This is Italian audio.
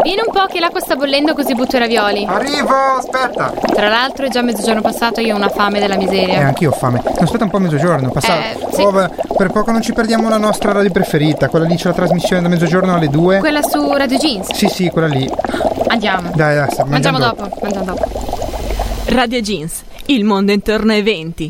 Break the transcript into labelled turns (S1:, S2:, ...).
S1: Vieni un po' che l'acqua sta bollendo, così butto i ravioli.
S2: Arrivo, aspetta.
S1: Tra l'altro è già mezzogiorno passato e io ho una fame della miseria.
S2: Anch'io ho fame. Non aspetta un po' mezzogiorno,
S1: sì.
S2: Oh, beh, per poco non ci perdiamo la nostra radio preferita. Quella lì c'è la trasmissione da mezzogiorno alle 2.
S1: Quella su Radio Jeans?
S2: Sì, quella lì.
S1: Andiamo.
S2: Dai,
S1: mangiamo dopo.
S3: Radio Jeans, il mondo intorno ai 20.